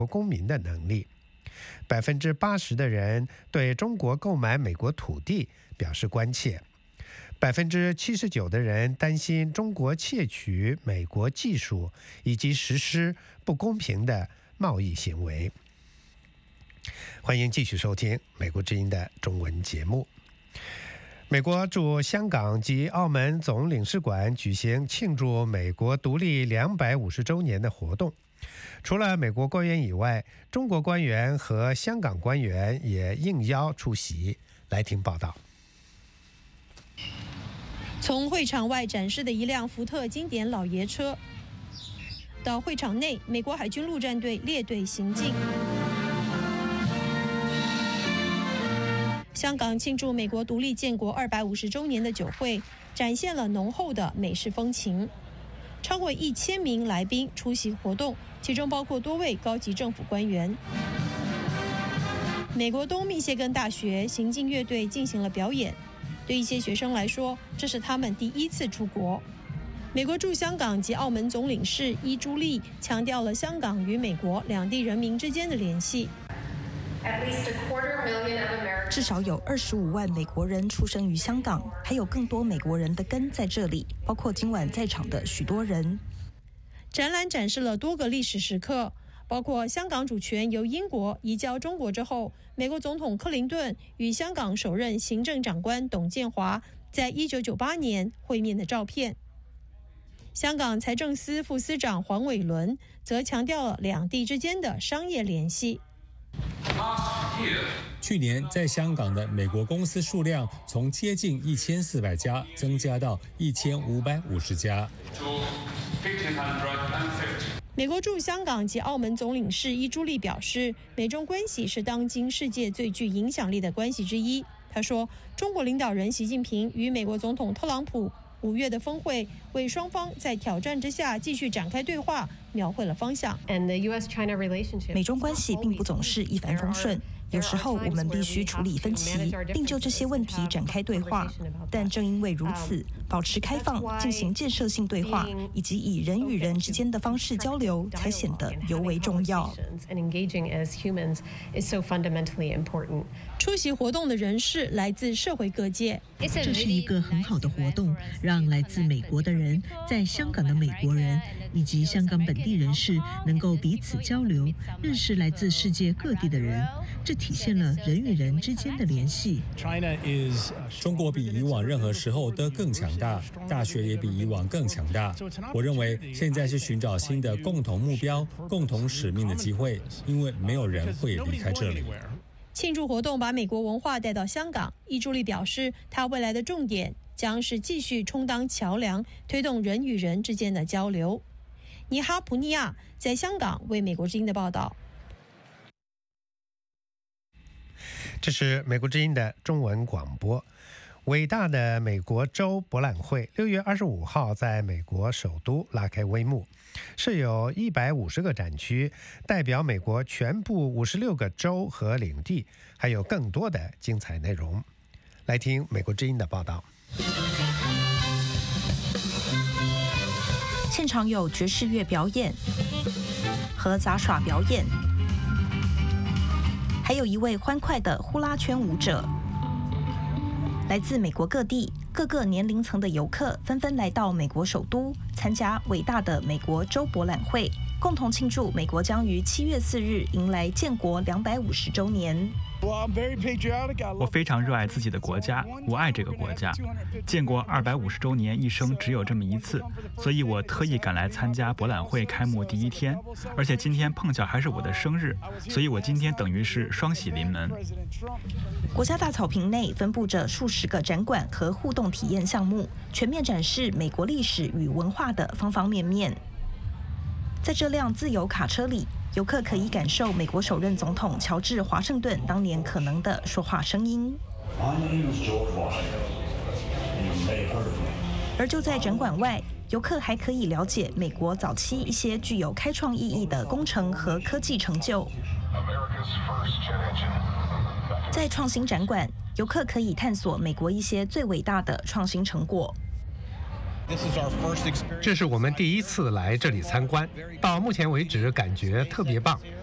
公民的能力。80%的人对中国购买美国土地表示关切。79%的人担心中国窃取美国技术以及实施不公平的贸易行为。欢迎继续收听美国之音的中文节目。美国驻香港及澳门总领事馆举行庆祝美国独立250周年的活动。除了美国官员以外，中国官员和香港官员也应邀出席。来听报道。 从会场外展示的一辆福特经典老爷车，到会场内，美国海军陆战队列队行进。香港庆祝美国独立建国250周年的酒会，展现了浓厚的美式风情。超过1000名来宾出席活动，其中包括多位高级政府官员。美国东密歇根大学行进乐队进行了表演，对一些学生来说，这是他们第一次出国。美国驻香港及澳门总领事伊朱莉强调了香港与美国两地人民之间的联系。 至少有25万美国人出生于香港，还有更多美国人的根在这里，包括今晚在场的许多人。 展览展示了多个历史时刻，包括香港主权由英国移交中国之后，美国总统克林顿与香港首任行政长官董建华在1998年会面的照片。香港财政司副司长黄伟伦则强调了两地之间的商业联系。 去年在香港的美国公司数量从接近1400家增加到1550家。 美国驻香港及澳门总领事伊朱莉表示，美中关系是当今世界最具影响力的关系之一。他说，中国领导人习近平与美国总统特朗普5月的峰会，为双方在挑战之下继续展开对话描绘了方向。 美中关系并不总是一帆风顺，有时候我们必须处理分歧，并就这些问题展开对话。但正因为如此，保持开放、进行建设性对话，以及以人与人之间的方式交流，才显得尤为重要。 出席活动的人士来自社会各界。 这是一个很好的活动，让来自美国的人、在香港的美国人以及香港本地人士能够彼此交流，认识来自世界各地的人。这体现了人与人之间的联系。 中国比以往任何时候都更强大，大学也比以往更强大。我认为现在是寻找新的共同目标、共同使命的机会，因为没有人会离开这里。 庆祝活动把美国文化带到香港，伊朱莉表示，她未来的重点将是继续充当桥梁，推动人与人之间的交流。尼哈普尼亚在香港为美国之音的报道。 这是美国之音的中文广播。伟大的美国州博览会6月25号在美国首都拉开帷幕，设有150个展区，代表美国全部56个州和领地，还有更多的精彩内容。来听美国之音的报道。 现场有爵士乐表演和杂耍表演，还有一位欢快的呼啦圈舞者。来自美国各地、各个年龄层的游客纷纷来到美国首都，参加伟大的美国州博览会，共同庆祝美国将于7月4日迎来建国250周年。 我非常热爱自己的国家，我爱这个国家。建国250周年一生只有这么一次，所以我特意赶来参加博览会开幕第一天，而且今天碰巧还是我的生日，所以我今天等于是双喜临门。 国家大草坪内分布着数十个展馆和互动体验项目，全面展示美国历史与文化的方方面面。在这辆自由卡车里，游客可以感受美国首任总统乔治·华盛顿当年可能的说话声音。而就在展馆外，游客还可以了解美国早期一些具有开创意义的工程和科技成就。在创新展馆，游客可以探索美国一些最伟大的创新成果。 这是我们第一次来这里参观，到目前为止感觉特别棒。